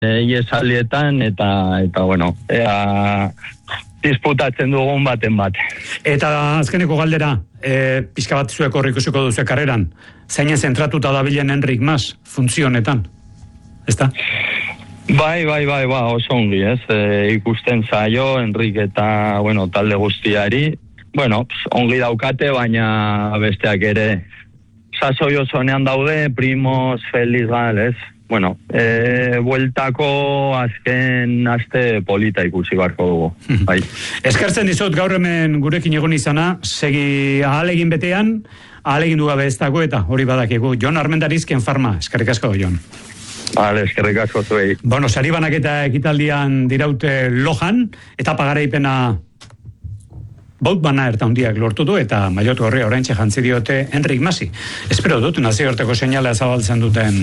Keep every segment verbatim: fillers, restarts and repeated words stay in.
iesaldietan, eta, eta bueno, ea, disputatzen dugun baten bat. Eta azkeneko galdera, e, pixka bat zuek horrik ikusiko duzu karreran, zeinen zentratuta dabilen Enric Mas, funtzionetan, ezta? Bai, bai, bai, bai, oso ongi, ez? E, ikusten zaio, Enric eta, bueno, talde guztiari, bueno, ongi daukate, baina besteak ere, sasoi osonean daude, Primoz, Feliz Gal, ez? Bueno, e, bueltako azken aste polita ikusi barko dugu. Bai. Eskertzen dizut gaur hemen gurekin egon izana, segi ahalegin betean, ahalegin du gabe ez dago eta hori badakigu. Jon Armendarizken Farma, eskerrik asko, Jon. Vale, eskerrik asko zuei. Bueno, saribanak eta ekitaldian diraute Lojan, eta pagaraipena Baut bana erta hundiak lortu du eta Maiotu horri oraintxe jantzi diote Enric Masi. Espero dut, nazioarteko seinala zabaltzen duten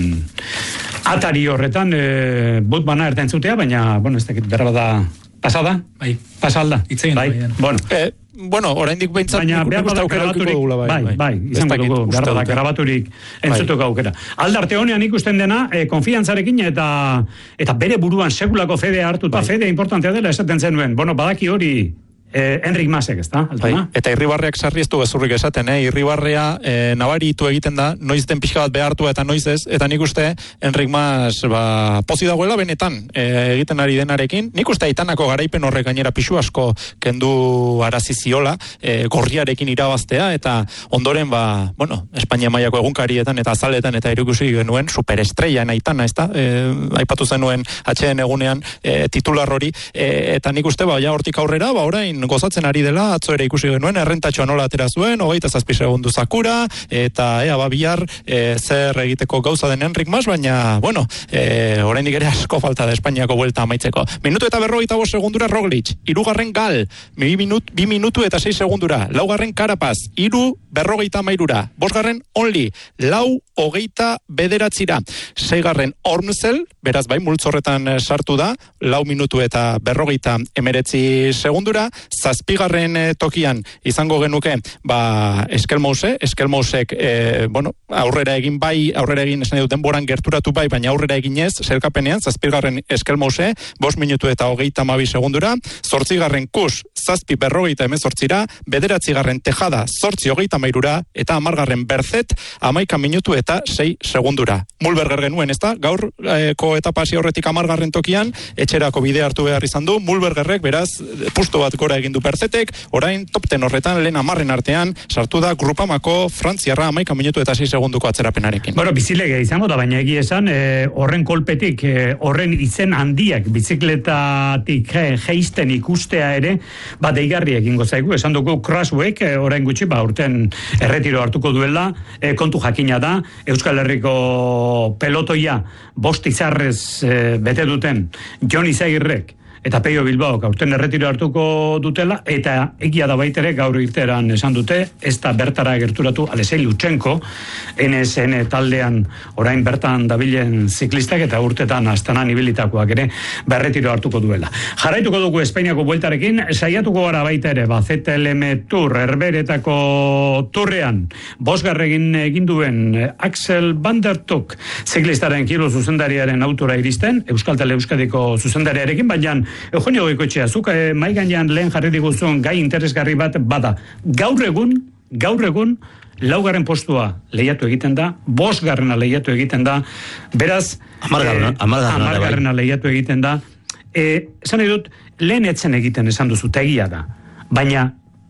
atari horretan, e, baut bana erta entzutea, baina, bueno, ez dakit berra da pasada? Bai, pasalda. Itzegin, bai. bai. Bueno, eh, bueno, oraindik behintzat baina behar da grabaturik, bai, bai, bai, izango dugu, behar da grabaturik entzutuko aukera. Aldarte honean ikusten dena, e, konfiantzarekin eta eta bere buruan sekulako fede hartuta, fede importantea dela esaten zenuen. Bueno, badaki hori Eh, Enric Masek, ez da? Bai, eta Irribarreak sarri ez du gezurrik esaten, eh? Irribarrea eh, nabaritu egiten da, noiz den pixka bat behartu eta noiz ez, eta nik uste Enric Mas ba, pozi dagoela benetan eh, egiten ari denarekin. Nik uste aitanako garaipen horrek gainera pixu asko kendu arazi ziola, eh, gorriarekin irabaztea, eta ondoren, ba, bueno, Espainia mailako egunkarietan eta azaletan eta irikusi genuen superestrella aitana, ez da? Eh, aipatu zenuen atxeen egunean eh, titular hori, eh, eta nik uste, ba, ja hortik aurrera, ba, orain gozatzen ari dela, atzo ere ikusi genuen, errentatxoa nola atera zuen, hogeita zazpi segundu zakura, eta ea babiar e, zer egiteko gauza den Enric Mas, baina, bueno, e, oraindik ere asko falta da Espainiako buelta amaitzeko. Minutu eta berrogeita bost segundura Roglic, hirugarren Gal, bi, minut, bi minutu eta sei segundura, laugarren Carapaz, hiru berrogeita mairura, bosgarren Only, lau hogeita bederatzira, seigarren Ormzel, beraz bai, multzorretan sartu da, lau minutu eta berrogeita emeretzi segundura, zazpigarren eh, tokian izango genuke ba Eskelmose, Eskelmosek eh, bueno, aurrera egin bai, aurrera egin esan duten denboran gerturatu bai, baina aurrera egin ez, zelkapenean, zazpigarren Eskelmose, bost minutu eta hogeita mabi segundura, zortzigarren Kus, zazpi berrogeita emezortzira, bederatzigarren Tejada, zortzi hogeita mairura, eta amargarren Berzet, amaika minutu eta sei segundura. Mulberger genuen, ez da? Gaurko eh, etapa hasi horretik amargarren tokian, etxerako bide hartu behar izan du, Mulbergerrek, beraz, pusto bat gora egin du Berzetek, orain topten horretan lehen amarren artean sartu da Grupamako Frantziarra amaika minutu eta sei segunduko atzerapenarekin. Bueno, bizilege izango da, baina egia esan, e, horren kolpetik, e, horren izen handiak bizikletatik e, geisten ikustea ere, ba, deigarri egingo zaigu, esan dugu Crosswayk, e, orain gutxi, ba, urten erretiro hartuko duela, e, kontu jakina da, Euskal Herriko pelotoia bost izarrez e, bete duten Jon Izagirrek, eta Peio Bilbao aurten erretiro hartuko dutela, eta egia da baitere gaur irteran esan dute, ez da bertara gerturatu Alexei Lutsenko, N S N taldean orain bertan dabilen ziklistak eta urtetan astanan ibilitakoak ere berretiro hartuko duela. Jarraituko dugu Espainiako bueltarekin, saiatuko gara baita ere, ba, Z L M Tour, Herberetako turrean, bosgarregin egin duen Axel Van der Tuk, ziklistaren kilo zuzendariaren autora iristen, Euskal Tele Euskadiko zuzendariarekin, baina Eugenio Goikoetxea, zuk eh, mai gainean lehen jarri diguzun gai interesgarri bat bada. Gaur egun, gaur egun, laugarren postua lehiatu egiten da, bosgarrena lehiatu egiten da, beraz, amargarrena, eh, amargarrena, amargarrena lehiatu egiten da. Eh, esan nahi dut, lehen etzen egiten esan duzu, tegia da. Baina,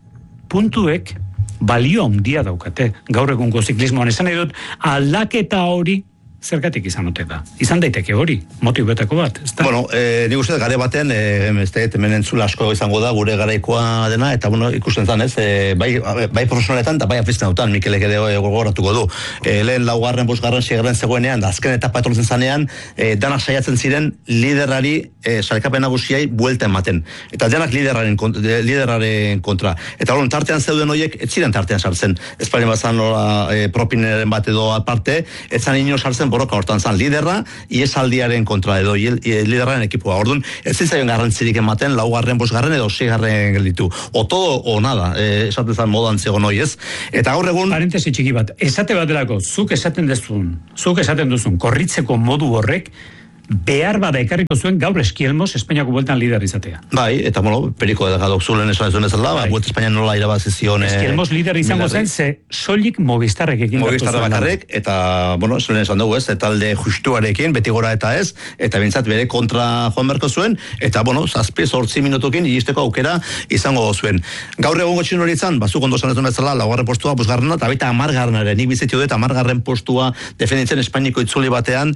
puntuek balio handia daukate gaur egungo ziklismoan. Esan nahi dut, aldaketa hori zergatik izan ote da. Izan daiteke hori, motibetako bat. Ezta? Bueno, eh, nik uste gare baten, eh, ez da, hemen entzula asko izango da, gure garaikoa dena, eta bueno, ikusten zan, ez, eh, bai, bai profesionaletan, eta bai afizionautan, Mikelek ere gogoratuko du. Eh, lehen laugarren, bosgarren, seigarren zegoenean, da azken etapa etortzen zanean, eh, danak saiatzen ziren liderari, eh, sarekapen nagusiai buelta ematen. Eta denak lideraren, lideraren kontra. Eta hori, tartean zeuden horiek, ez ziren tartean sartzen. Espainia bazan nola, eh, propineren bat edo aparte, ez zan ino sartzen borroka hortan zan liderra, iesaldiaren kontra edo liderraren ekipoa. Orduan, ez zizaion garrantzirik ematen, laugarren, bosgarren edo seigarren gelditu. O todo o nada, eh, esaten zan modan zegoen hoi ez. Eta gaur egun... Parentesi txiki bat, esate bat delako, zuk esaten duzun, zuk esaten duzun, korritzeko modu horrek, behar bada ekarriko zuen gaur Eskielmos Espainiako bueltan lider izatea. Bai, eta bueno, periko edagadok zulen esan ez duen ezala, bai. Buelta Espainia nola irabazi zion... Eskielmos lider izango zen, ze soilik Movistarrek egin Movistarra bakarrik, eta, bueno, zulen esan dugu ez, talde justuarekin, beti gora eta ez, eta bintzat bere kontra joan berko zuen, eta, bueno, zazpi, zortzi minutukin, iristeko aukera izango zuen. Gaur egongo txin hori izan, bazuk ondo esan ez duen ezala, laugarren postua, busgarrena, eta baita amargarnaren, nik bizitiu dut, amargarren postua defenditzen Espainiko itzuli batean,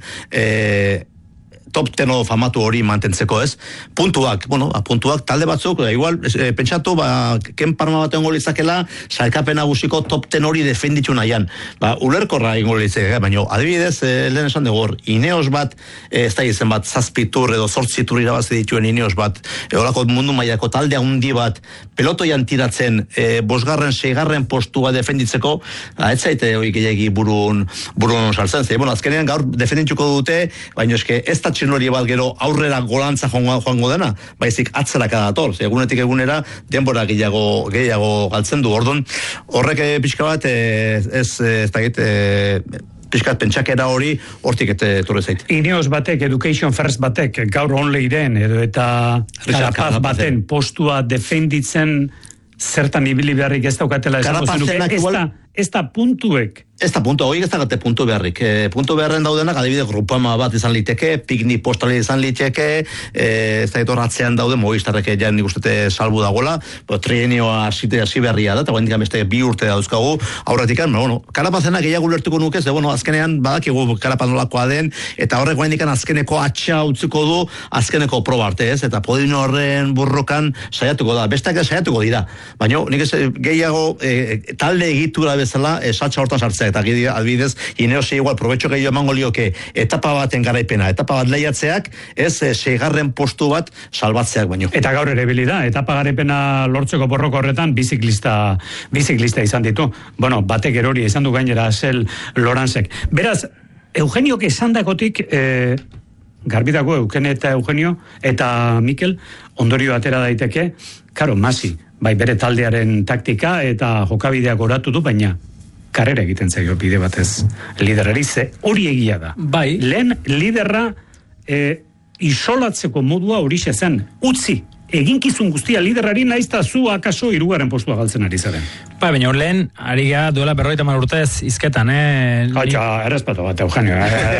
eh, top teno famatu hori mantentzeko ez. Puntuak, bueno, puntuak talde batzuk, da, igual, e, pentsatu, ba, ken parma baten golizakela, sailkapen nagusiko top ten hori defenditu nahian. Ba, ulerkorra ingo litzake, baina adibidez, e, lehen esan dugu, Ineos bat, e, ez da izen bat, zazpitur edo zortzitur irabazi dituen Ineos bat, e, olako mundu mailako talde handi bat, pelotoian tiratzen, e, bosgarren, seigarren postua defenditzeko, ba, ez zaite hori gehiagi burun, burun saltzen, ze, bueno, azkenean gaur defendituko dute, baina eske, ez da hori bat gero aurrera golantza joango, joango dena, baizik atzeraka dator, egunetik egunera denbora gehiago, gehiago galtzen du, ordon horrek e, pixka bat e, ez, ez da git, e, pixkat pentsakera hori hortik ete torre zait. Ineos batek, Education First batek, gaur onleiren edo eta Carapaz baten postua defenditzen zertan ibili beharrik ez daukatela esango zenuke, ez da, ez da puntuek. Ez da puntu, hori ez da gate puntu beharrik. E, puntu beharren daudenak, adibide, Grupama bat izan liteke, Piknik postali izan liteke, e, ez da etor atzean daude, Movistarrek ja nik ustete salbu dagoela, pero trienioa hasi hasi berria da, eta guain beste bi urte dauzkagu, aurretikan, bueno, Karapazena gehiago ulertuko nuke, ze, bueno, azkenean badakigu Karapaz nolakoa den, eta horrek guain azkeneko atxa utziko du, azkeneko proba arte, ez, eta Podino horren burrokan saiatuko da, besteak saiatuko dira, baina nik ez gehiago e, talde egitura bezala, e, saltza hortan sartzea, eta adibidez, Ineosi igual probetxo gehiago emango lioke etapa baten garaipena, etapa bat lehiatzeak, ez seigarren postu bat salbatzeak baino. Eta gaur ere bilida, etapa garaipena lortzeko borroko horretan biziklista, biziklista izan ditu. Bueno, batek erori izan du gainera zel Loranzek. Beraz, Eugeniok esan dakotik, eh, garbidako Eugen eta Eugenio, eta Mikel, ondorio atera daiteke, karo, Masi, bai bere taldearen taktika eta jokabideak oratu du, baina karrera egiten zaio bide batez liderari, ze hori egia da. Bai. Lehen liderra e, isolatzeko modua horixe zen, utzi, eginkizun guztia liderari naizta zu akaso hirugarren postua galtzen ari zaren. Ba, baina hor lehen, ari gara duela berroita mar urtez izketan, eh? Katxa, errespeto bat, Eugenio,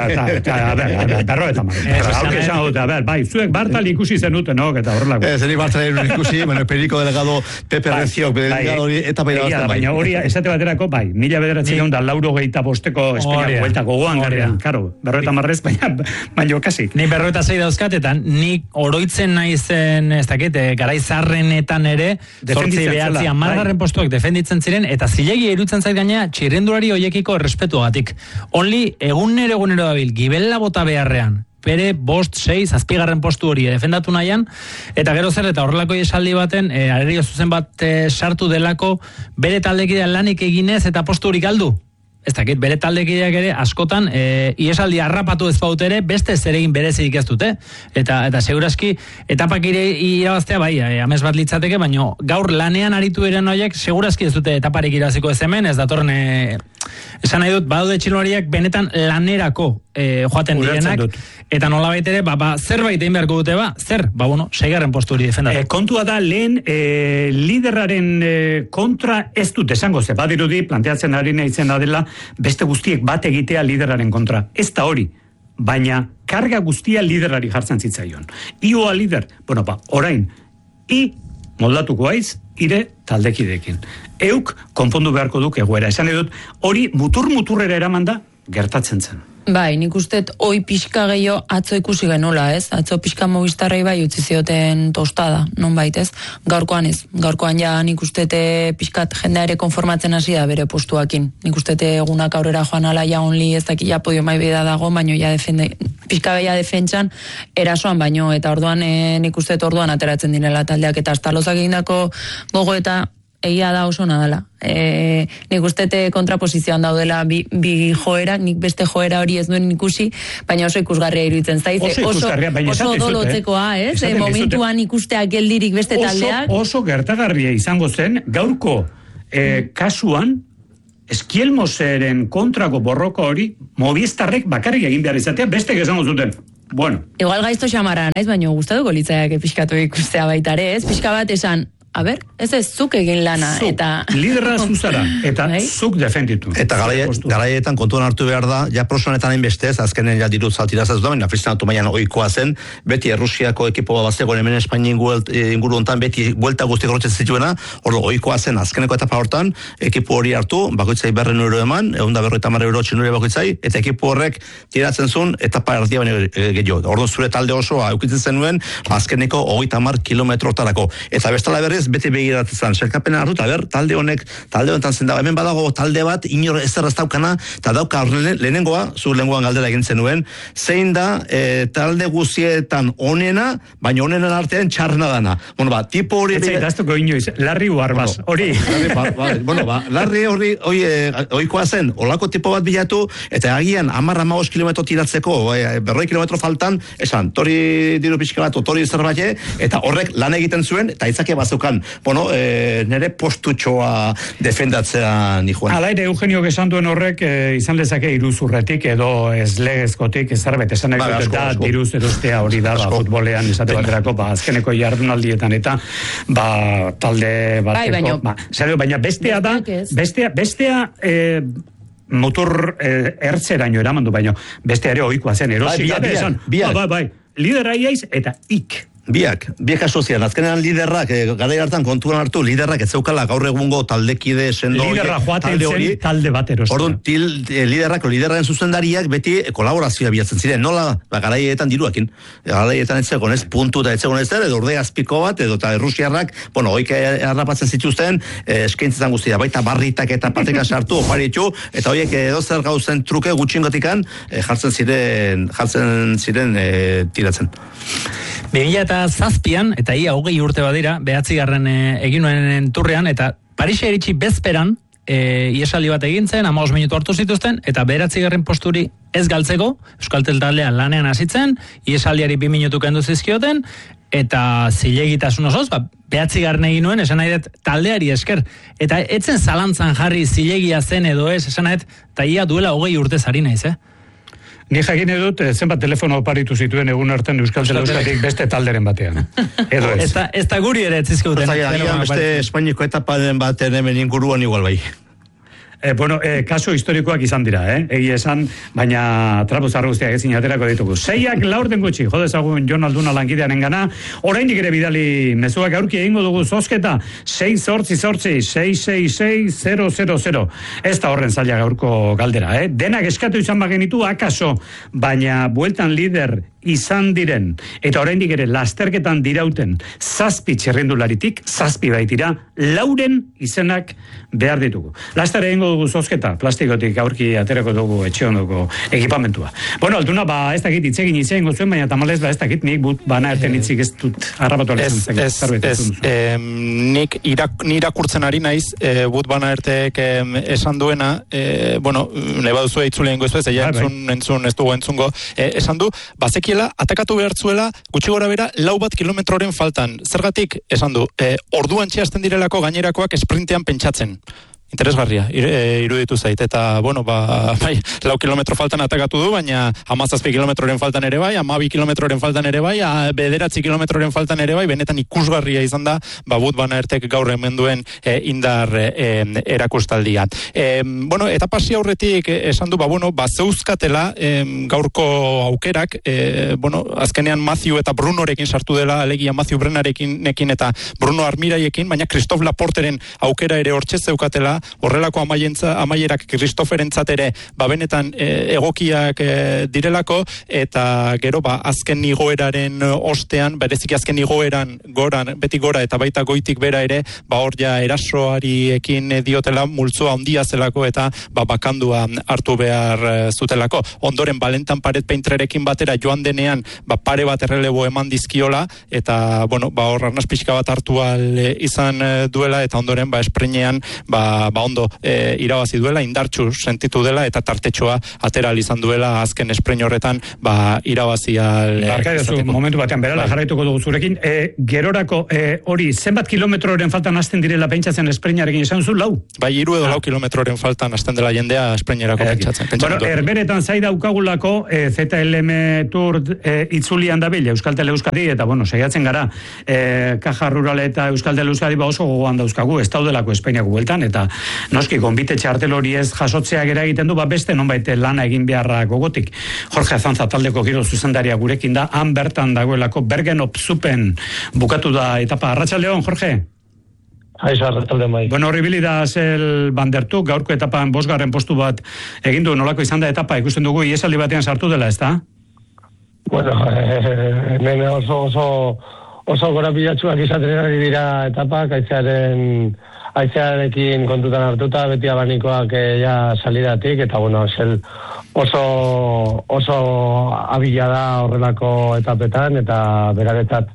a ber, berroita mar. Hauke esan dute, a ber, bai, zuek Bartal ikusi zenuten, no, eta horrelako. Ez, eri Bartal ikusi, bueno, periko delegado Pepe Reziok, delegado hori, eta bai da, baina hori, esate baterako, bai, mila bederatzen egun da, lauro gehieta bosteko Espainiako bueltako goan garean, karo, berroita marrez, baina kasi. Ni berroita zei dauzkatetan, nik oroitzen naizen, ez dakit, garaizarrenetan ere, zortzi behatzi amargarren postuak defenditzen ziren, eta zilegi irutzen zait gaina txirrendulari hoiekiko errespetuagatik. Only egunero egunero dabil, gibela bota beharrean, bere bost, sei, zazpigarren postu hori defendatu nahian, eta gero zer, eta horrelako esaldi baten, e, arerio zuzen bat e, sartu delako, bere taldekidean lanik eginez, eta postu hori galdu. Ez dakit, bere taldekideak ere askotan e, iesaldi harrapatu ez baut ere beste zeregin berezik ez dute. Eta eta segurazki etapak ire irabaztea bai, e, amez bat litzateke, baina gaur lanean aritu diren horiek segurazki ez dute etaparik irabaziko ez hemen, ez datorren e, esan nahi dut, badaude txilolariak benetan lanerako e, joaten direnak, eta nolabait ere, ba, ba, zerbait egin beharko dute, ba, zer, ba, bueno, seigarren postu hori defendatu. E, kontua da, lehen e, liderraren e, kontra ez dut esango, ze badirudi, planteatzen ari nahitzen da dela, beste guztiek bat egitea liderraren kontra. Ez da hori, baina karga guztia liderari jartzen zitzaion. Ioa lider, bueno, ba, orain, i moldatuko aiz, ire taldekidekin. Euk konpondu beharko duk egoera. Esan edut, hori mutur-muturrera eraman da, gertatzen zen. Bai, nik usteet oi pixka gehiago atzo ikusi genola, ez? Atzo pixka Movistarrei bai utzi zioten tostada, non bait, ez? Gaurkoan ez. Gaurkoan ja nik usteet pixkat jendea ere konformatzen hasi da bere postuakin. Nik usteet egunak aurrera joan ala ja onli ez daki ja podio mai beda dago, baino ja defende, pixka beha defentsan erasoan baino, eta orduan e, nik usteet orduan ateratzen direla taldeak, eta astalozak egindako gogo eta egia da oso nadala. E, nik ustete kontraposizioan daudela bi, bi joera, nik beste joera hori ez duen ikusi, baina oso ikusgarria iruditzen zaiz. Oso ikusgarria, baina oso dolotzekoa, ez? E, momentuan ikusteak geldirik beste oso, taldeak. Oso gertagarria izango zen, gaurko e, kasuan, Eskielmoseren kontrako borroko hori, Movistarrek bakarrik egin behar izatea, beste gezango zuten. Bueno. Igual gaizto xamarra naiz, baina gustatuko litzaiak pixkatu ikustea baita ere, ez? Pixka bat esan, a ber, ez ez zuk egin lana, zuk, eta... liderra zuzara, eta Bai? zuk defenditu. Eta garaie, garaietan kontuan hartu behar da, ja prosonetan hain bestez, azkenen ja dirut zaltiraz ez duen, afrizionatu maian oikoa zen, beti Errusiako ekipo bazegoen hemen Espainia inguru hontan, beti buelta guztiak horretzen zituena, ordo oikoa zen azkeneko etapa hortan, ekipo hori hartu, bakoitzai berren euro eman, eunda berroita mar euro txinure bakoitzai, eta ekipo horrek tiratzen zuen, etapa erdia baino gehiago. Ordo zure talde osoa eukitzen zenuen, azkeneko hogeita mar kilometrotarako. Eta bestala berriz, beti begiratzen selkapena hartu, eta ber, talde honek, talde honetan zen dago, hemen badago talde bat, inor ezer ez daukana, eta dauka lehenengoa, zu lehenengoan galdera egin zenuen, zein da e, talde guzietan onena, baina onenen artean txarna dana. Bueno, ba, tipo hori... Etzai, daztuko inoiz, Larri Uarbaz, hori. Ba, ba, bueno, ba, Larri hori, hori, oikoa zen, olako tipo bat bilatu, eta agian, amar amaos kilometro tiratzeko, berroi kilometro faltan, esan, tori diru pixka bat, tori zerbait, eta horrek lan egiten zuen, eta itzake bazukan. Bueno, eh, nire postutxoa defendatzea ni joan. Hala ere, Eugenio esan duen horrek e, izan lezake iruzurretik edo ez legezkotik zerbait esan nahi dut da diruz erostea hori da ba, futbolean esate baterako ba, azkeneko jardunaldietan eta ba, talde bateko bai, baino, ba, serio, baina bestea da bestea, bestea e, motor e, ertzeraino eramandu baino bestea ere ohikoa zen erosi bai, gabe esan bai, bai, bai, lideraiaiz eta ik Biak, biak asozian, azkenean liderrak, e, garai hartan kontuan hartu, liderrak ez zeukala gaur egungo taldekide sendo... Liderra joaten zen hori, talde bat erostea. Orduan, til, e, liderrak, liderraren zuzendariak beti kolaborazioa bilatzen ziren, nola, ba, garaietan diruakin, garaietan ez zegoen ez, puntu eta ez zegoen ez der, edo ordea azpiko bat, edo eta errusiarrak, bueno, hoik harrapatzen zituzten, e, eskaintzen guztia, baita barritak eta pateka sartu, oparitu, eta horiek edo zer gauzen truke gutxingotikan, e, jartzen ziren, jartzen ziren e, tiratzen. bi mila eta zazpian, eta ia hogei urte badira, behatzigarren e, egin nuen turrean, eta Parisa iritsi bezperan, e, iesaldi bat egin zen, hamabost minutu hartu zituzten, eta behatzigarren posturi ez galtzeko, Euskaltel taldean lanean hasitzen, iesaldiari bi minutu kendu zizkioten, eta zilegitasun osoz, ba, behatzigarren egin nuen, esan nahi dut taldeari esker, eta etzen zalantzan jarri zilegia zen edo ez, esan nahi dut, eta ia duela hogei urte zari naiz, eh? Ni jakin edut, zenbat telefono oparitu zituen egun hartan Euskal Telebiztatik beste talderen batean. Edo ez. Ez da guri ere etzizkeuten. Beste Espainiko etaparen baten hemen inguruan igual bai. Eh, bueno, eh, kaso historikoak izan dira, eh? Egi esan, baina trapo zarro guztiak ezin aterako ditugu. Seiak laurten gutxi, jode zagun Jon Alduna lankidean engana, oraindik ere bidali mezuak aurki egingo dugu zozketa, sei zortzi zortzi, sei sei sei, zero zero zero. Ez da horren zaila gaurko galdera, eh? Denak eskatu izan bagenitu, akaso, baina bueltan lider izan diren, eta oraindik ere lasterketan dirauten zazpi txerrendularitik, zazpi baitira, lauren izenak behar ditugu. Laster egingo dugu zozketa, plastikotik aurki aterako dugu etxe ondoko ekipamentua. Bueno, Alduna, ba, ez dakit itzegin izango zuen, baina tamalez, ba, ez dakit nik but bana erten itzik ez dut harrapatu alezen. Ez, ez, ez, eh, nik irak, irakurtzen ari naiz, eh, but bana ertek eh, esan duena, eh, bueno, nahi baduzu eitzuleen gozu ez, ja, entzun, entzun, ez dugu entzungo, eh, esan du, bazeki atakatu behar zuela, gutxi gora bera, lau bat kilometroren faltan. Zergatik, esan du, e, orduan txeazten direlako gainerakoak esprintean pentsatzen. Interesgarria, iruditu zait, eta, bueno, ba, bai, lau kilometro faltan atakatu du, baina hamazazpi kilometroren faltan ere bai, hamabi kilometroren faltan ere bai, bederatzi kilometroren faltan ere bai, benetan ikusgarria izan da, ba, but bana ertek gaur hemen duen e, indar e, erakustaldia. E, bueno, eta pasi aurretik esan du, ba, bueno, ba, zeuzkatela e, gaurko aukerak, e, bueno, azkenean Matthew eta Brunorekin sartu dela, alegia Matthew Brennarekin nekin eta Bruno Armiraiekin, baina Christophe Laporteren aukera ere hortxe zeukatela, horrelako amaientza, amaierak Kristoferentzat ere ba benetan e, egokiak e, direlako, eta gero ba azken igoeraren ostean, bereziki azken igoeran goran, beti gora eta baita goitik bera ere, ba hor ja erasoari ekin diotela multzoa handia zelako eta ba bakandua hartu behar zutelako. Ondoren Valentan Paret Peintrerekin batera joan denean, ba pare bat errelebo eman dizkiola, eta bueno, ba hor arnas pixka bat hartu al izan duela, eta ondoren ba esprinean ba ba ondo e, irabazi duela, indartsu sentitu dela eta tartetxoa atera izan duela azken esprein horretan ba irabazia Barkaidazu, momentu batean berala jarraituko dugu zurekin. E, gerorako e, hori zenbat kilometroren faltan hasten direla pentsatzen espreinarekin esan zu lau? Bai, hiru edo lau kilometroren faltan hasten dela jendea espreinerako e, pentsatzen. Bueno, herberetan zai daukagulako e, Z L M Tour e, itzulian dabil Euskaltel Euskadi eta bueno, saiatzen gara e, Kaja Rural eta Euskaltel Euskadi ba oso gogoan dauzkagu, ez daudelako Espainiako bueltan eta noski gonbite txartel hori ez jasotzeak eragiten du, ba beste nonbait lana egin beharra gogotik. Jorge Azantza taldeko giro zuzendaria gurekin da, han bertan dagoelako Bergen op Zupen bukatu da etapa. Arratsaldeon, Jorge? Aiza, arratsaldeon bai. Bueno, horribili da zel bandertu, gaurko etapan bosgarren postu bat egin du, nolako izan da etapa, ikusten dugu iesaldi batean sartu dela, ez da? Bueno, eh, hemen oso, oso, oso gora pilatxuak izaten ari dira etapak, aizearen, aizearekin kontutan hartuta, beti abanikoak eh, ja salidatik, eta bueno, zel oso, oso abila da horrelako etapetan, eta beraretzat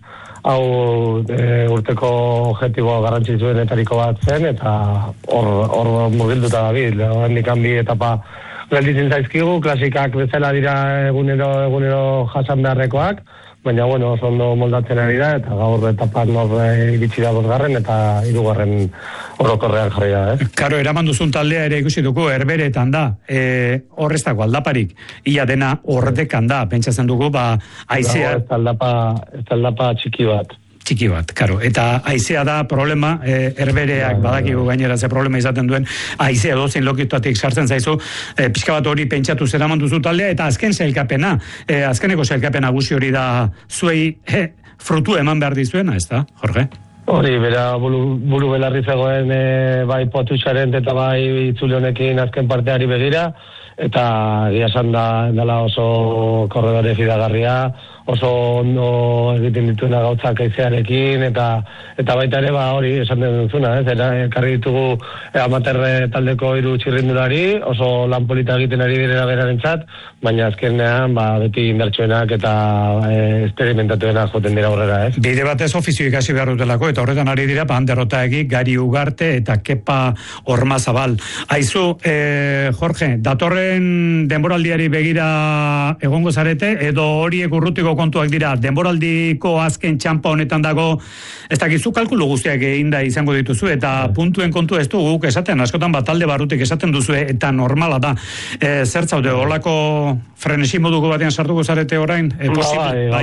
hau e, urteko objektibo garrantzitsuenetariko bat zen, eta hor, hor murgilduta dabil, horrendik bi etapa gelditzen zaizkigu, klasikak bezala dira egunero, egunero jasan beharrekoak, baina bueno, oso ondo moldatzen ari da, eta gaur etapak nor iritsi da bosgarren, eta hirugarren orokorrean jarri da, eh? Karo, eraman duzun taldea ere ikusi dugu, herberetan da, e, horreztako aldaparik, ia dena ordekan da, pentsatzen dugu, ba, aizea... Ez aldapa, ez aldapa txiki bat. Txiki bat, karo. Eta aizea da problema, e, herbereak ja, badakigu gainera ze problema izaten duen, aizea dozein lokituatik sartzen zaizu, e, pixka bat hori pentsatu zeraman duzu taldea, eta azken zailkapena, e, azkeneko zailkapena guzi hori da zuei he, frutu eman behar dizuena, ez da, Jorge? Hori, bera buru, buru belarri zegoen e, bai potutxaren eta bai itzuli honekin azken parteari begira, eta egia esan da dela oso korredore fidagarria, oso ondo egiten dituena gautzak aizearekin, eta eta baita ere ba hori esan den duzuna, ez? Ekarri ditugu amaterre taldeko hiru txirrindulari, oso lan polita egiten ari direla berarentzat, baina azkenean ba beti inbertsuenak eta e, esperimentatuenak joten dira aurrera, ez? Bide batez ofizio ikasi behar dutelako, eta horretan ari dira pan derrota egi, Gari Ugarte eta Kepa Ormazabal. Aizu, e, Jorge, datorren denboraldiari begira egongo zarete, edo horiek urrutiko kontuak dira, denboraldiko azken txampa honetan dago, ez dakizu kalkulu guztiak egin da izango dituzu, eta puntuen kontu ez du guk esaten, askotan bat talde barrutik esaten duzu, eta normala da. E, zer zaude, holako frenesi moduko batean sartuko zarete orain? E, bai, bai.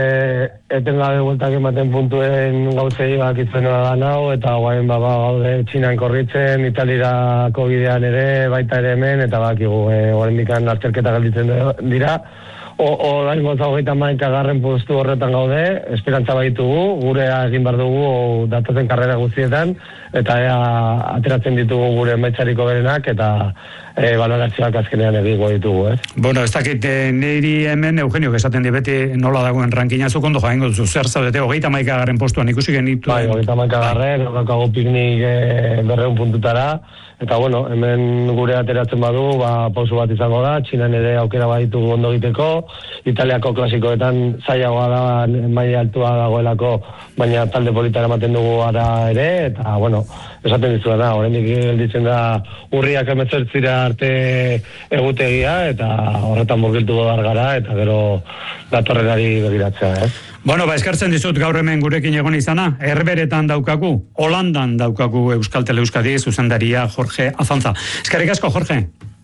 Etengabe bueltak ematen puntuen gauzei bakitzen da nau, eta guain baba gaude Txinan korritzen, Italirako bidean ere, baita ere hemen, eta bakigu, e, horren dikan azterketa gelditzen dira, orain gota hogeita hamaika garren postu horretan gaude, esperantza baitugu, gurea egin behar dugu datozen karrera guztietan, eta ea ateratzen ditugu gure emaitzariko berenak, eta e, balorazioak azkenean egingo ditugu, ez? Bueno, ez dakit, niri hemen Eugenio esaten di beti nola dagoen rankina, zuk ondo jaingo duzu, zer zaudete, hogeita hamaika garren postuan ikusi genitu. Bai, hogeita hamaika garren, horrekago piknik e, berreun puntutara, eta bueno, hemen gure ateratzen badu, ba, pausu bat izango da, Txinan ere aukera baditu ondo egiteko, Italiako klasikoetan zailagoa da, maila altua dagoelako, baina talde politara ematen dugu ara ere, eta bueno, esaten dizu da, horrendik gelditzen da urriak emezortzira arte egutegia, eta horretan murgiltu behar gara, eta gero datorrenari begiratzea, eh? Bueno, ba, eskartzen dizut gaur hemen gurekin egon izana, herberetan daukagu, Holandan daukagu Euskaltel Euskadi zuzendaria Jorge Azantza. Eskerrik asko, Jorge.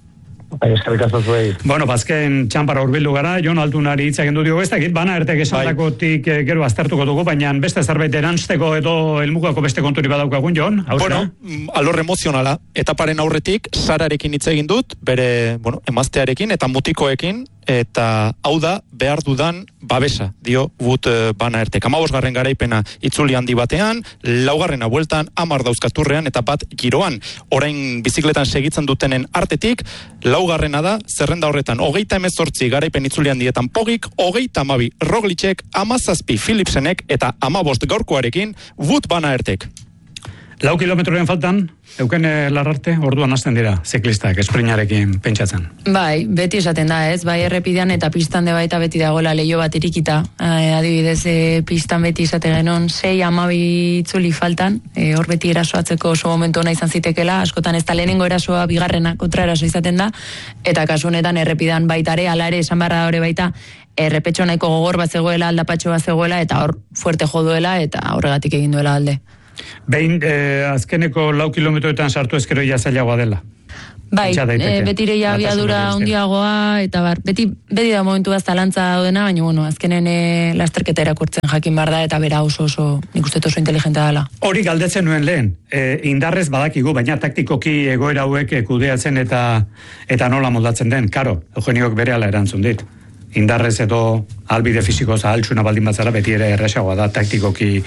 Bai, eskerrik asko zuei. Bueno, bazken txampara urbildu gara, Jon Altunari hitz egin du dio, ez dakit, bana ertek esandakotik bai. Gero aztertuko dugu, baina beste zerbait erantzteko edo helmugako beste konturi badaukagun, Jon? Bueno, alor emozionala, etaparen aurretik, Sararekin hitz egin dut, bere, bueno, emaztearekin eta mutikoekin, eta hau da behar dudan babesa, dio Wout van Aertek. Amabosgarren garaipena itzuli handi batean, laugarrena bueltan, amar dauzkaturrean eta bat giroan. Orain bizikletan segitzen dutenen artetik, laugarrena da, zerrenda horretan, hogeita emezortzi garaipen itzuli handietan Pogik, hogeita amabi Roglicek, amazazpi Philipsenek eta amabost gaurkoarekin Wout van Aertek. Lau kilometroren faltan, euken larrarte, orduan hasten dira, ziklistak, esprinarekin pentsatzen. Bai, beti esaten da, ez? Bai, errepidean eta pistan de baita beti dagoela leio bat irikita. Eh, adibidez, eh, pistan beti esate genon, sei amabi itzuli faltan, eh, hor beti erasoatzeko oso momentu ona izan zitekela, askotan ez da lehenengo erasoa, bigarrena, kontra eraso izaten da, eta kasu honetan errepidean baitare, ala ere, esan barra hori baita, errepetxo nahiko gogor bat zegoela, aldapatxo bat zegoela, eta hor fuerte joduela, eta horregatik egin duela alde. Behin, eh, azkeneko lau kilometroetan sartu ezkero ja zailagoa dela. Bai, e, beti reia abiadura handiagoa, eta bar, beti, beti da momentu bat zalantza daudena, baina, bueno, azkenen e, lasterketa erakurtzen jakin bar da, eta bera oso oso, nik uste oso inteligenta dela. Hori galdetzen nuen lehen, e, indarrez badakigu, baina taktikoki egoera hauek kudeatzen eta eta nola moldatzen den, karo, Eugeniok berehala erantzun dit. Indarrez edo albide fisiko zahaltsuna baldin batzara, beti ere erresagoa da taktikoki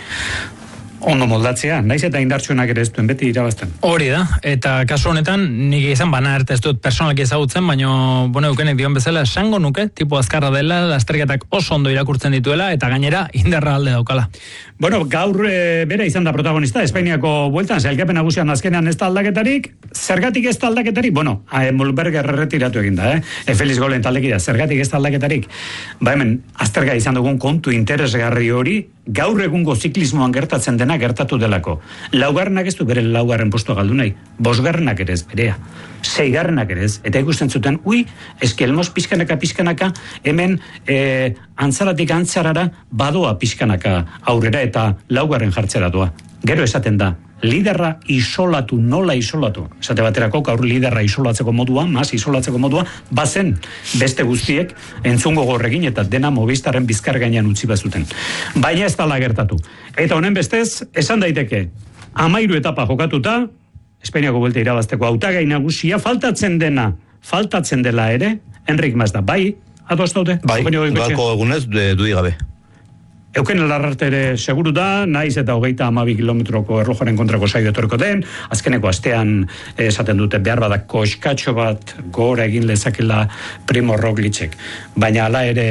ondo moldatzea, naiz eta indartsuenak ere ez duen beti irabazten. Hori da, eta kasu honetan nik izan bana arte ez dut personalki ezagutzen, baina bueno, eukenek dion bezala esango nuke, tipo azkarra dela, lasterketak oso ondo irakurtzen dituela, eta gainera indarra alde daukala. Bueno, gaur e, bera izan da protagonista, Espainiako bueltan, zelkapen nagusian azkenean ez da aldaketarik, zergatik ez da aldaketarik? Bueno, e, Mulberger erretiratu egin da, eh? E, Feliz Golen taldekida, zergatik ez da aldaketarik? Ba hemen, azterga izan dugun kontu interesgarri hori, gaur egungo ziklismoan gertatzen dena gertatu delako. Laugarrenak ez du bere laugarren postua galdu nahi, bosgarrenak ere ez berea, seigarrenak ere ez, eta ikusten zuten, ui, eski elmoz pizkanaka pizkanaka, hemen e, antzaratik antzarara badoa pizkanaka aurrera eta laugarren jartzera doa. Gero esaten da, liderra isolatu, nola isolatu. Esate baterako, gaur liderra isolatzeko modua, mas isolatzeko modua, bazen beste guztiek entzungo gorregin eta dena Movistarren bizkar gainean utzi bazuten. Baina ez dala gertatu. Eta honen bestez, esan daiteke, amairu etapa jokatuta, Espainiako buelta irabazteko hautagai nagusia, faltatzen dena, faltatzen dela ere, Enrik Mazda, bai, ados daude? Bai, galko egunez, dudi gabe. Euken Larrarte ere seguru da, naiz eta hogeita amabi kilometroko erlojoaren kontrako saio etorriko den, azkeneko astean esaten dute behar badak koskatxo bat gora egin lezakela Primo Roglicek. Baina hala ere,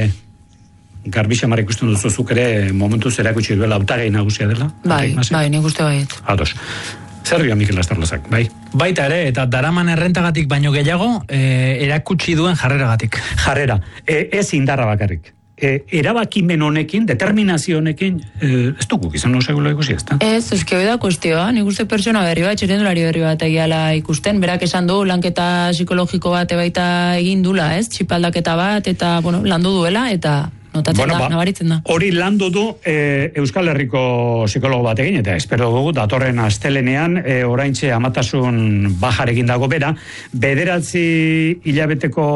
Garbixamar ikusten duzuzuk ere momentuz erakutsi duela hautagai nagusia dela? Bai, bai, nik uste baiet. Ados. Zer dio Mikel Astarlazak, bai? Baita ere, eta daraman errentagatik baino gehiago, e, erakutsi duen jarreragatik. Jarrera, e, ez indarra bakarrik. E, erabakimen honekin, determinazio honekin, e, ez dukuk izan no segula ikusi, ez da? Ez, ez hoi da kuestioa, nik uste pertsona berri bat, txirrendulari berri bat egiala ikusten, berak esan du, lanketa psikologiko bat baita egin dula, ez? Txipaldaketa bat, eta, bueno, landu duela, eta notatzen bueno, da, ba, nabaritzen da. Hori landu du e, Euskal Herriko psikologo bat egin, eta espero dugu, datorren astelenean, e, oraintxe amatasun bajarekin dago bera, bederatzi hilabeteko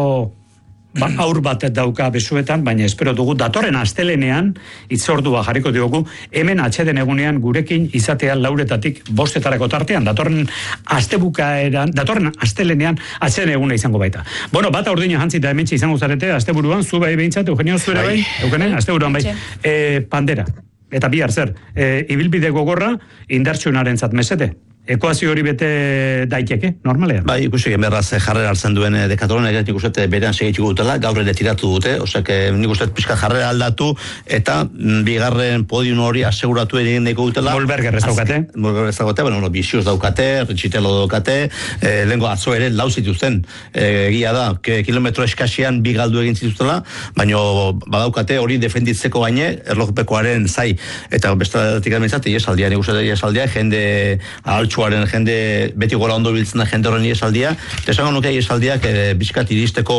ba, aur bat dauka besuetan, baina espero dugu datorren astelenean itzordua jarriko diogu, hemen atxeden egunean gurekin izatea lauretatik bostetarako tartean, datorren astebukaeran, datorren astelenean atxeden eguna izango baita. Bueno, bata urdina jantzita hementxe izango zarete, asteburuan, zu bai behintzat, Eugenio, zuere bai, eukene, asteburuan bai, e, pandera, eta bihar zer, e, ibilbide gogorra indartsunaren zat mesete. Ekuazio hori bete daiteke, normalean? Bai, ikusi gemerraz jarrera hartzen duen Decathlon, nik uste berean segitxiko dutela, gaur ere tiratu dute, osek nik uste pixka jarrera aldatu, eta bigarren podium hori aseguratu egin daiko dutela. Molberger ez daukate? Molberger ez daukate, bueno, Bixius daukate, Ritxitelo daukate, eh, lehenko atzo ere lau zituzten, eh, egia da, ke, kilometro eskasian bi galdu egin zituztela, baina badaukate hori defenditzeko gaine, erlojupekoaren zai, eta bestadatik amentzat, iesaldia, nik uste iesaldia, jende altsuaren jende, beti gora ondo biltzen da jende horren iesaldia, eta esango nuke iesaldiak e, bizkat iristeko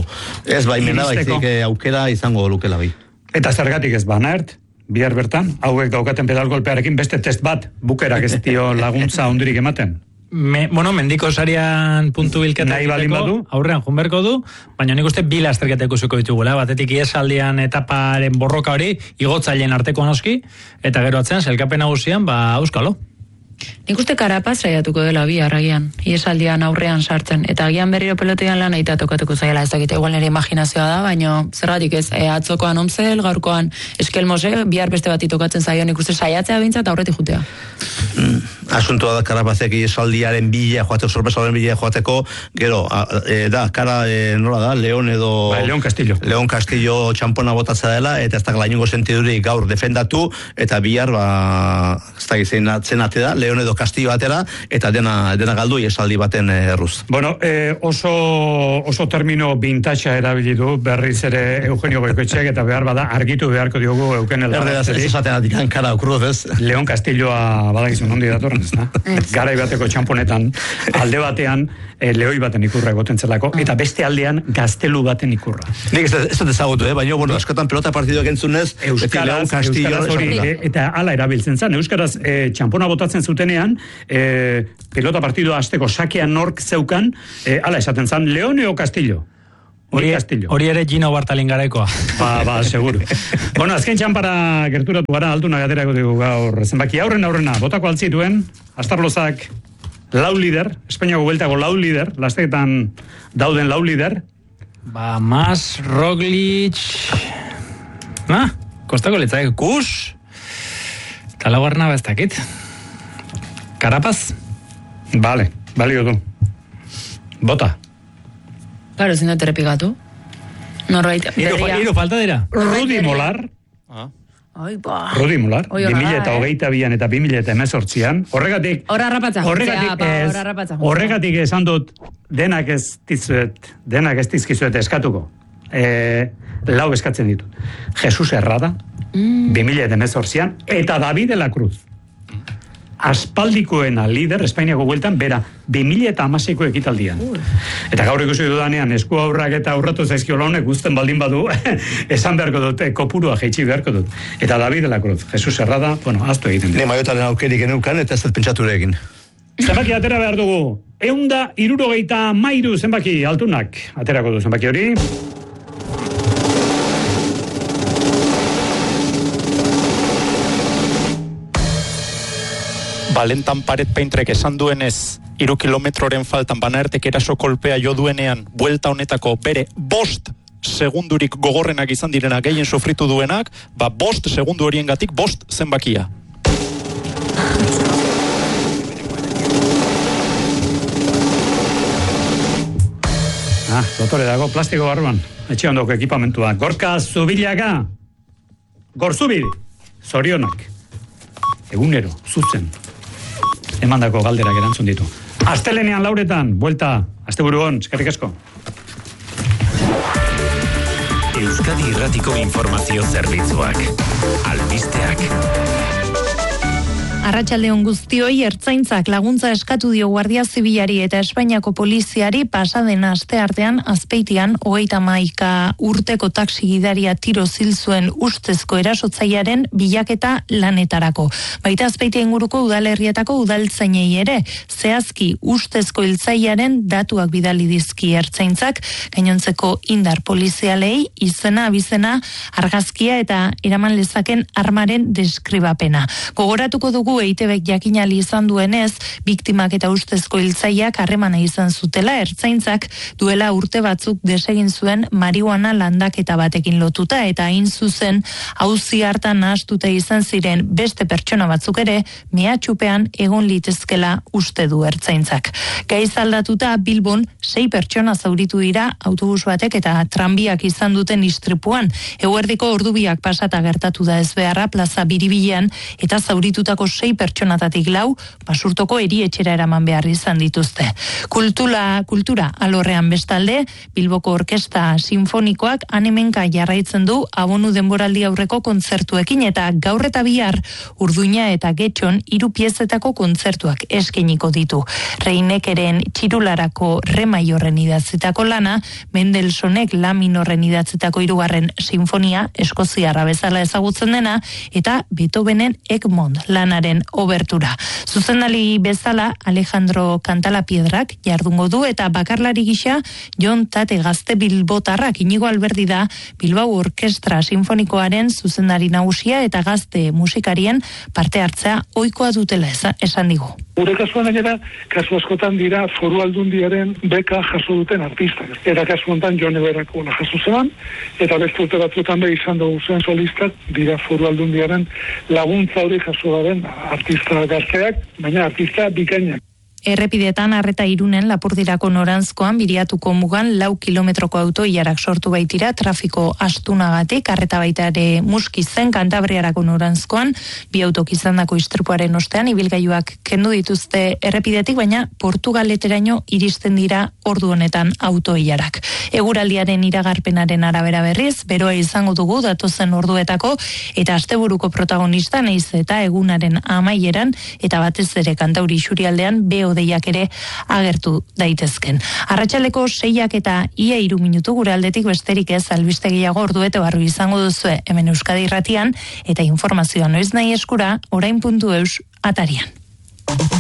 ez baimena, baizik aukera izango lukela bai. Eta zergatik ez Banaert, bihar bertan, hauek daukaten pedal golpearekin beste test bat, bukerak ez dio laguntza ondirik ematen. Me, bueno, mendiko sarian puntu bilketeteko aurrean junberko du, baina nik uste bi lasterketa ikusiko ditugula, batetik iesaldian etaparen borroka hori, igotzaileen arteko noski, eta gero atzean, selkapen nagusian, ba, auskalo. Nik uste Karapaz saiatuko dela bi arragian, iesaldian aurrean sartzen, eta agian berriro pelotean lan aita tokatuko zaila, ez dakite, igual nire imaginazioa da, baina zergatik ez, e, atzokoan omzel, gaurkoan eskelmose, bihar beste bati tokatzen zaio, nik uste saiatzea bintzat aurretik jutea. Mm, asuntoa da Karapazek iesaldiaren bila joateko, sorpresaren bila joateko, gero, a, e, da, kara e, nola da, Leon edo... Ba, Leon Castillo. Leon Castillo txampona botatza dela, eta ez da lainungo sentidurik gaur defendatu, eta bihar, ba, ez da gizein zenate da, Leon Leon edo Castillo atera, eta dena, dena galdu esaldi baten erruz. Bueno, eh, oso, oso termino vintage erabili du berriz ere Eugenio Goikoetxeak, eta behar bada argitu beharko diogu Euken Elda. Erdera, zer esaten adikan kara okruz, ez? Leon Castilloa badakizun ondi datorren, ez da? Garai bateko txamponetan, alde batean, eh, lehoi baten ikurra egoten zelako, eta beste aldean gaztelu baten ikurra. Nik ez ez ezagutu, eh? Baina, bueno, askotan pelota partidoak entzunez, Euskaraz, Euskaraz hori, e, eta ala erabiltzen zen. Euskaraz, e, txampona botatzen zutenean, e, pelota partidoa hasteko sakean nork zeukan, e, ala esaten zen, Leone o Castillo? Hori, hori ere Gino Bartalin garaikoa. Ba, ba, seguro. Bueno, azken txampara gerturatu gara, altuna gaterako dugu gaur zenbaki. Aurren aurrena, botako altzituen, Astarlozak lau lider, Espainiako bueltako lau lider, lasteketan dauden lau lider. Ba, Mas, Roglic... Na, kostako letzaik, Kus... Eta laugarna bestakit. Karapaz? Vale, balio du. Bota. Claro, ezin dut errepikatu. Norbait, berria. Hiru falta dira. Rudi Molar. Ah. Oi, ba. Rudi Molar. Oi, bi mila horrela, eta hogeita bian eta bi mila eta hemezortzian. Horregatik... Horra rapatza. Horregatik ez. Horregatik esan dut denak ez dizuet, denak ez dizkizuet eskatuko. E, lau eskatzen ditut. Jesus Herrada, mm. bi mila eta hemezortzian, eta David de la Cruz. Aspaldikoena lider, Espainiako bueltan, bera, bi mila eta hamaseiko ekitaldian. Uh. Eta gaur ikusi dudanean, esku aurrak eta aurratu zaizkiola honek guzten baldin badu, esan beharko dut, kopurua jeitsi beharko dut. Eta David de la Cruz, Jesus Herrada, bueno, aztu egiten dut. Ne maiotaren aukerik enukan, eta ez dut pentsaturekin. Zenbaki atera behar dugu. Eunda irurogeita mairu zenbaki altunak. Aterako du zenbaki hori. Balentan Paret Paintrek esan duenez, iru kilometroren faltan Banaertek eraso kolpea jo duenean, buelta honetako bere bost segundurik gogorrenak izan direna gehien sufritu duenak, ba bost segundu horiengatik bost zenbakia. Ah, dotore dago, plastiko barruan. Etxe ondoko ekipamentua. Gorka Zubilaga. Gorzubil. Zorionak. Egunero, zuzen. Emandako galderak erantzun ditu. Astelenean lauretan, buelta. Asteburu on, eskerrik asko. Euskadi Irratiko Informazio Zerbitzuak. Albisteak. Arratsaldeon guztioi, Ertzaintzak laguntza eskatu dio Guardia Zibilari eta Espainiako poliziari pasaden asteartean Azpeitian hogeita hamaika urteko taxi gidaria tiro zil zuen ustezko erasotzailearen bilaketa lanetarako. Baita Azpeitia inguruko udalerrietako udaltzainei ere, zehazki ustezko hiltzailearen datuak bidali dizki Ertzaintzak, gainontzeko indar polizialei izena, abizena, argazkia eta eraman lezaken armaren deskribapena. Gogoratuko dugu E I T Bek jakinali izan duenez, biktimak eta ustezko hiltzaileak harremana izan zutela, Ertzaintzak duela urte batzuk desegin zuen marihuana landaketa batekin lotuta, eta hain zuzen auzi hartan nahastuta izan ziren beste pertsona batzuk ere mehatxupean egon litezkela uste du Ertzaintzak. Gaiz aldatuta Bilbon sei pertsona zauritu dira autobus batek eta tranbiak izan duten istripuan. Eguerdiko ordubiak pasata gertatu da ezbeharra plaza Biribilean, eta zauritutako sei pertsonatatik lau basurtoko erietxera eraman behar izan dituzte. Kultura, kultura alorrean bestalde, Bilboko Orkesta Sinfonikoak anemenka jarraitzen du abonu denboraldi aurreko kontzertuekin, eta gaur eta bihar Urduña eta Getxon hiru piezetako kontzertuak eskainiko ditu. Reinekeren txirularako re maiorren idatzitako lana, Mendelsonek la minorren idatzitako hirugarren sinfonia, eskoziarra bezala ezagutzen dena, eta Beethovenen Egmont lanaren obertura. Zuzendali bezala Alejandro Cantalapiedrak jardungo du, eta bakarlari gisa Jon Tate gazte bilbotarrak. Inigo Alberdi da Bilbao Orkestra Sinfonikoaren zuzendari nagusia, eta gazte musikarien parte hartzea ohikoa dutela esan digu. Gure kasuan gainera, kasu askotan dira foru aldundiaren beka jaso duten artistak. Eta kasu honetan Jon Eberak ona jaso zeban, eta beste urte batzuetan be izan dugu zuen solistak dira foru aldundiaren laguntza hori jaso daren artista gazteak, baina artista bikainak. errepidetan arreta irunen Lapurdirako noranzkoan biriatuko mugan lau kilometroko autoilarak sortu baitira trafiko astunagatik, arreta baita ere Muskizen Kantabriarako noranzkoan, bi autok izandako istripuaren ostean ibilgailuak kendu dituzte errepidetik, baina Portugaleteraino iristen dira ordu honetan autoilarak. Eguraldiaren iragarpenaren arabera berriz, beroa izango dugu datozen orduetako eta asteburuko protagonista naiz eta egunaren amaieran eta batez ere Kantauri isurialdean behodeiak ere agertu daitezken. Arratsaldeko seiak eta ia hiru minutu gure aldetik besterik ez albiste gehiago orduete barru izango duzue hemen Euskadi Irratian eta informazioa noiz nahi eskura orain puntu eus atarian.